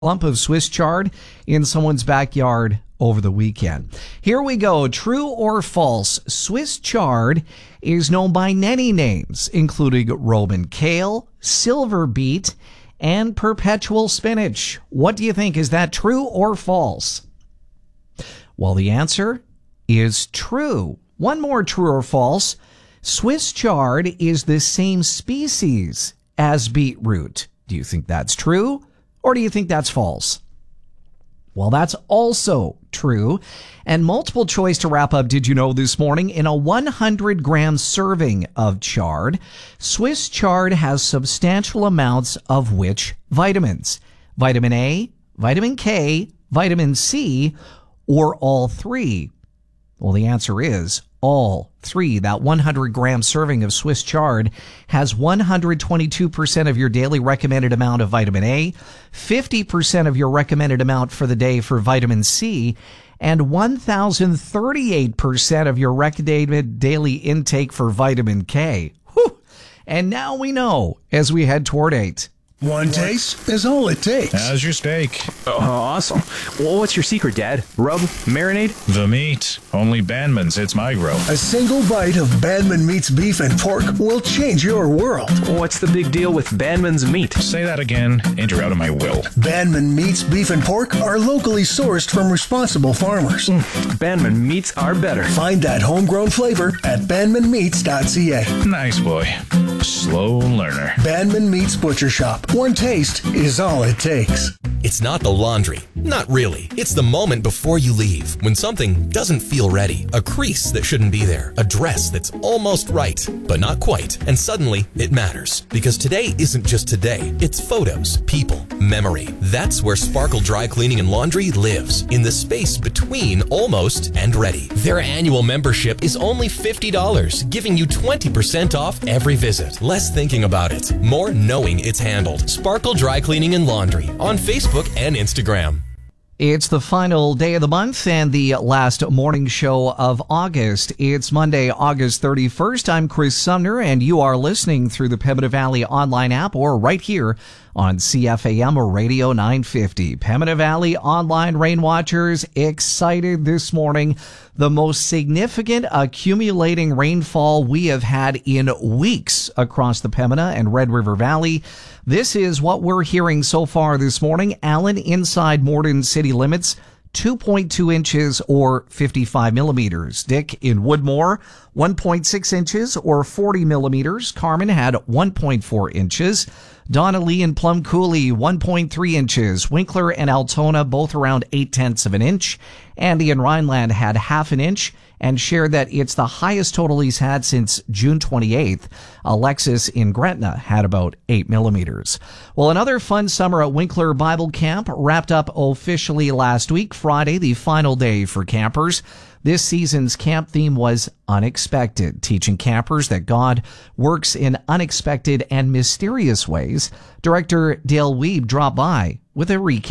lump of Swiss chard in someone's backyard over the weekend. Here we go. True or false? Swiss chard is known by many names, including Roman kale, silver beet, and perpetual spinach. What do you think? Is that true or false? Well, the answer is true. One more, true or false. Swiss chard is the same species as beetroot. Do you think that's true? Or do you think that's false? Well, that's also true. And multiple choice to wrap up. Did you know this morning? In a 100-gram serving of chard, Swiss chard has substantial amounts of which vitamins? Vitamin A, vitamin K, vitamin C, or all three? Well, the answer is all three. That 100-gram serving of Swiss chard has 122% of your daily recommended amount of vitamin A, 50% of your recommended amount for the day for vitamin C, and 1,038% of your recommended daily intake for vitamin K. Whew. And now we know as we head toward 8. One taste is all it takes. How's your steak? Oh, awesome. Well, what's your secret, Dad? Rub? Marinade? The meat. Only Bandman's hits my grill. A single bite of Bandman Meats beef and pork will change your world. What's the big deal with Bandman's meat? Say that again, and you're out of my will. Bandman Meats beef and pork are locally sourced from responsible farmers. Bandman meats are better. Find that homegrown flavor at bandmanmeats.ca. Nice boy. Slow learner. Bandman Meats Butcher Shop. One taste is all it takes. It's not the laundry. Not really. It's the moment before you leave, when something doesn't feel ready. A crease that shouldn't be there. A dress that's almost right, but not quite. And suddenly, it matters. Because today isn't just today. It's photos, people, memory. That's where Sparkle Dry Cleaning and Laundry lives. In the space between almost and ready. Their annual membership is only $50, giving you 20% off every visit. Less thinking about it, more knowing it's handled. Sparkle Dry Cleaning and Laundry on Facebook and Instagram. It's the final day of the month and the last morning show of August. It's Monday, August 31st. I'm Chris Sumner, and you are listening through the Pembina Valley online app or right here on CFAM or Radio 950. Pembina Valley online rain watchers excited this morning. The most significant accumulating rainfall we have had in weeks across the Pembina and Red River Valley. This is what we're hearing so far this morning. Allen inside Morden city limits, 2.2 inches or 55 millimeters. Dick in Woodmore, 1.6 inches or 40 millimeters. Carmen had 1.4 inches. Donnelly and Plum Coulee, 1.3 inches. Winkler and Altona, both around 0.8 of an inch. Andy and Rhineland had half an inch and shared that it's the highest total he's had since June 28th. Alexis in Gretna had about 8 millimeters. Well, another fun summer at Winkler Bible Camp wrapped up officially last week, Friday, the final day for campers. This season's camp theme was unexpected, teaching campers that God works in unexpected and mysterious ways. Director Dale Weeb dropped by with a recap.